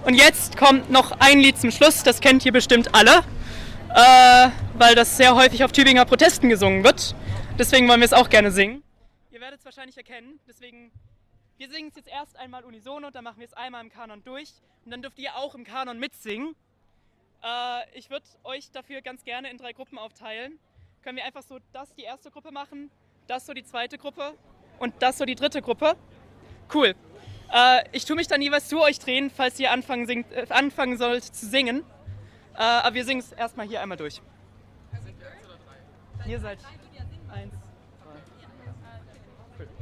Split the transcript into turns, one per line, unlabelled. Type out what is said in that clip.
Und jetzt kommt noch ein Lied zum Schluss, das kennt ihr bestimmt alle, weil das sehr häufig auf Tübinger Protesten gesungen wird. Deswegen wollen wir es auch gerne singen. Ihr werdet es wahrscheinlich erkennen, deswegen, wir singen es jetzt erst einmal unisono, dann machen wir es einmal im Kanon durch und dann dürft ihr auch im Kanon mitsingen. Ich würde euch dafür ganz gerne in 3 Gruppen aufteilen. Können wir einfach so das die erste Gruppe machen, das so die zweite Gruppe und das so die dritte Gruppe? Cool. Ich tue mich dann jeweils zu euch drehen, falls ihr anfangen sollt zu singen. Aber wir singen es erstmal hier einmal durch. Sind wir 1 oder 3? Ihr seid 1, 2. Cool.